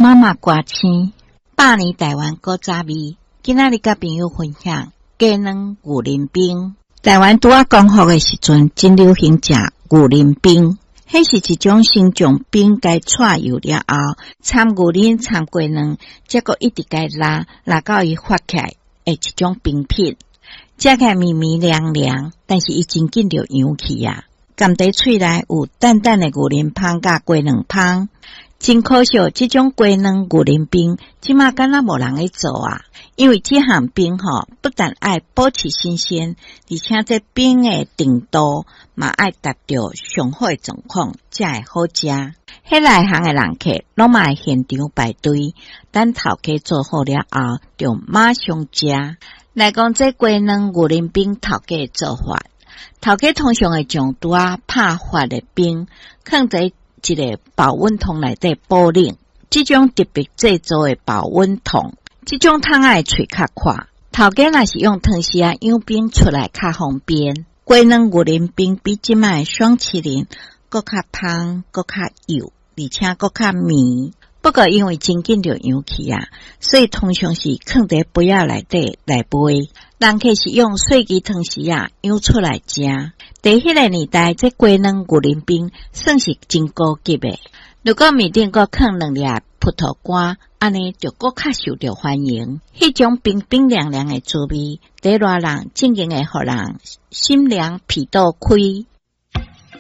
妈妈歌星百年台湾古早味，今仔日甲朋友分享鸡卵牛仁冰。台湾拄光复的时阵，真流行食牛仁冰，迄是一种先将冰该搓油了后，掺牛奶、掺鸡卵，结果一直该拉到伊发起来的一种冰品。食起来绵绵凉凉，但是伊真紧就扬起啊！甘在喙内有淡淡的牛仁香甲鸡卵香。真可惜，这种鸡卵牛仁冰，即马敢若无人会做啊！因为这项冰不但爱保持新鲜，而且这冰的程度嘛爱达到上好的状况，才会好食。迄内行的人客拢嘛会现场排队，等头家做好了后，就马上食。来讲这鸡卵牛仁冰头家的做法，头家通常会将拄拍发的冰放在一个保温桶内底保冷，这种特别制作的保温桶，这种桶仔的喙较宽，头家若是用汤匙养冰出来较方便。鸡卵牛仁冰比即卖双麒麟搁较香，搁较油，而且搁较绵。不过因为真紧就扬起啊，所以通常是放在杯仔内底来煨。人客是用细支汤匙养出来食。在迄个年代，这鸡卵牛仁冰算是真高级的。如果面顶搁放2粒葡萄干，安尼就搁较受到欢迎。迄种冰冰凉凉的滋味，在热人正经会互人心凉脾肚开。